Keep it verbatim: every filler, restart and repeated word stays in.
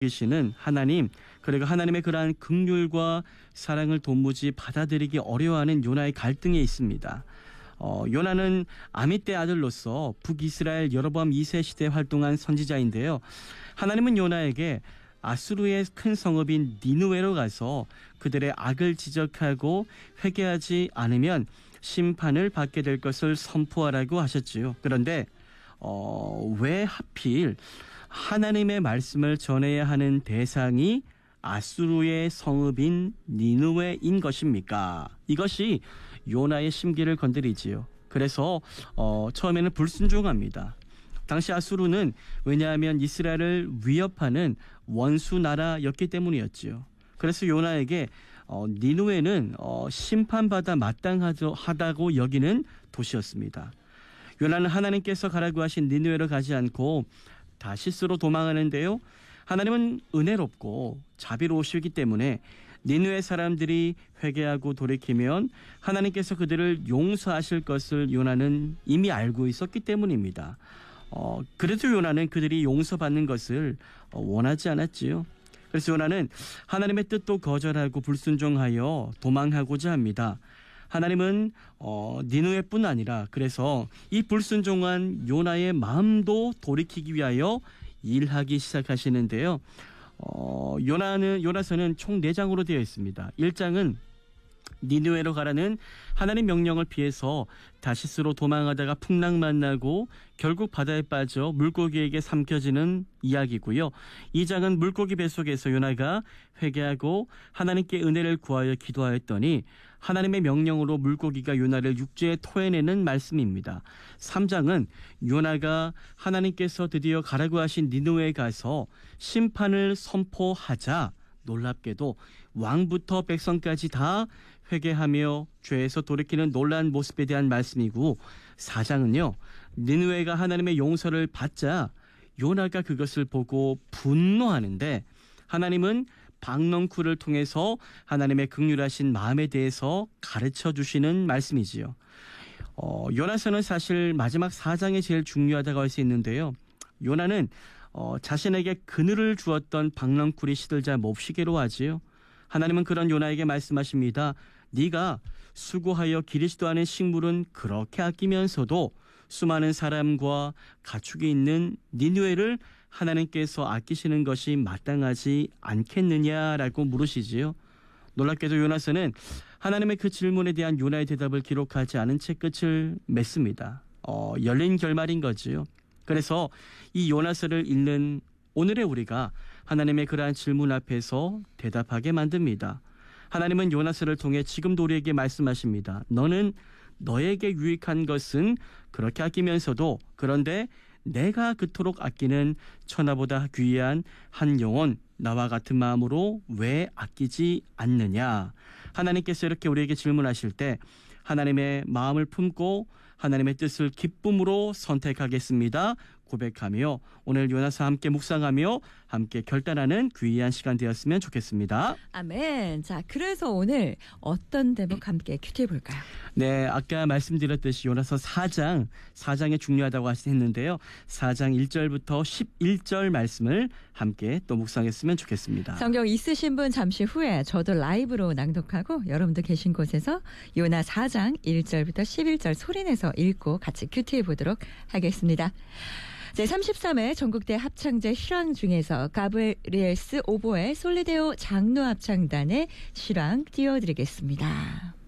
계시는 하나님, 그리고 하나님의 그러한 긍휼과 사랑을 도무지 받아들이기 어려워하는 요나의 갈등에 있습니다. 어, 요나는 아미떼 아들로서 북이스라엘 여로보암 이 세 시대에 활동한 선지자인데요. 하나님은 요나에게 아수르의 큰 성읍인 니느웨로 가서 그들의 악을 지적하고 회개하지 않으면 심판을 받게 될 것을 선포하라고 하셨지요. 그런데 어, 왜 하필 하나님의 말씀을 전해야 하는 대상이 아수르의 성읍인 니느웨인 것입니까? 이것이 요나의 심기를 건드리지요. 그래서 어, 처음에는 불순종합니다. 당시 아수르는 왜냐하면 이스라엘을 위협하는 원수 나라였기 때문이었지요. 그래서 요나에게 어, 니느웨는 어, 심판받아 마땅하다고 여기는 도시였습니다. 요나는 하나님께서 가라고 하신 니느웨로 가지 않고 다시스로 도망하는데요. 하나님은 은혜롭고 자비로우시기 때문에 니느웨 사람들이 회개하고 돌이키면 하나님께서 그들을 용서하실 것을 요나는 이미 알고 있었기 때문입니다. 어, 그래도 요나는 그들이 용서받는 것을 원하지 않았지요. 그래서 요나는 하나님의 뜻도 거절하고 불순종하여 도망하고자 합니다. 하나님은 어, 니느웨뿐 아니라 그래서 이 불순종한 요나의 마음도 돌이키기 위하여 일하기 시작하시는데요. 어, 요나는 요나서는 총 네 장으로 되어 있습니다. 일 장은 니느웨로 가라는 하나님 명령을 피해서 다시스로 도망하다가 풍랑 만나고 결국 바다에 빠져 물고기에게 삼켜지는 이야기고요. 이 장은 물고기 뱃속에서 요나가 회개하고 하나님께 은혜를 구하여 기도하였더니 하나님의 명령으로 물고기가 요나를 육지에 토해내는 말씀입니다. 삼 장은 요나가 하나님께서 드디어 가라고 하신 니느웨에 가서 심판을 선포하자 놀랍게도 왕부터 백성까지 다 회개하며 죄에서 돌이키는 놀라운 모습에 대한 말씀이고, 사 장은요 니느웨가 하나님의 용서를 받자 요나가 그것을 보고 분노하는데 하나님은 박넝쿨을 통해서 하나님의 긍휼하신 마음에 대해서 가르쳐 주시는 말씀이지요. 어, 요나서는 사실 마지막 사 장이 제일 중요하다고 할 수 있는데요. 요나는 어, 자신에게 그늘을 주었던 박넝쿨이 시들자 몹시 괴로워하지요. 하나님은 그런 요나에게 말씀하십니다. 네가 수고하여 기르지도 않은 식물은 그렇게 아끼면서도 수많은 사람과 가축이 있는 니느웨를 하나님께서 아끼시는 것이 마땅하지 않겠느냐라고 물으시지요. 놀랍게도 요나서는 하나님의 그 질문에 대한 요나의 대답을 기록하지 않은 채 끝을 맺습니다. 어, 열린 결말인 거지요. 그래서 이 요나서를 읽는 오늘의 우리가 하나님의 그러한 질문 앞에서 대답하게 만듭니다. 하나님은 요나서를 통해 지금도 우리에게 말씀하십니다. 너는 너에게 유익한 것은 그렇게 아끼면서도 그런데 내가 그토록 아끼는 천하보다 귀한 한 영혼 나와 같은 마음으로 왜 아끼지 않느냐. 하나님께서 이렇게 우리에게 질문하실 때 하나님의 마음을 품고 하나님의 뜻을 기쁨으로 선택하겠습니다 고백하며 오늘 요나서 함께 묵상하며 함께 결단하는 귀한 시간 되었으면 좋겠습니다. 아멘. 자, 그래서 오늘 어떤 대목 함께 큐티해 볼까요? 네, 아까 말씀드렸듯이 요나서 사 장, 사 장이 중요하다고 했는데요. 사 장 일 절부터 십일 절 말씀을 함께 또 묵상했으면 좋겠습니다. 성경 있으신 분 잠시 후에 저도 라이브로 낭독하고 여러분도 계신 곳에서 요나 사 장 일 절부터 십일 절 소리내서 읽고 같이 큐티해 보도록 하겠습니다. 제삼십삼 회 전국대 합창제 실황 중에서 가브리엘스 오보에 솔리데오 장로 합창단의 실황 띄워드리겠습니다.